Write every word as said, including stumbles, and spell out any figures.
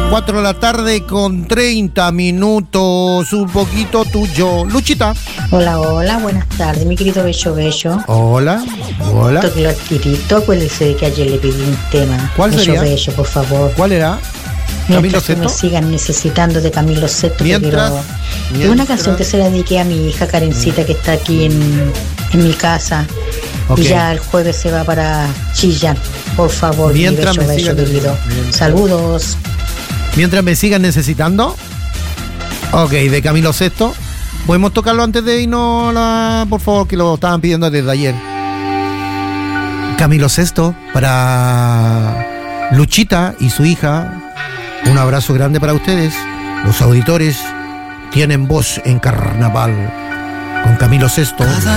cuatro de la tarde con treinta minutos, un poquito tuyo. Luchita. Hola, hola, buenas tardes, mi querido Bello Bello. Hola, hola. Toque Quirito, acuérdese de que ayer le pedí un tema. ¿Cuál Bello sería? Bello, por favor. ¿Cuál era? Mientras ¿Camilo que Sesto? me sigan necesitando de Camilo Sesto, Mientras, quiero... mientras... Es una canción que se la dediqué a mi hija Karencita, que está aquí en, en mi casa. Okay. Y ya el jueves se va para Chillán. Por favor, Mientras mi Bello me Bello, sigan- querido. Mientras- Saludos. Mientras me sigan necesitando. Ok, de Camilo Sesto. ¿Podemos tocarlo antes de irnos? La... Por favor, que lo estaban pidiendo desde ayer. Camilo Sesto para Luchita y su hija. Un abrazo grande para ustedes. Los auditores tienen voz en carnaval. Con Camilo Sesto.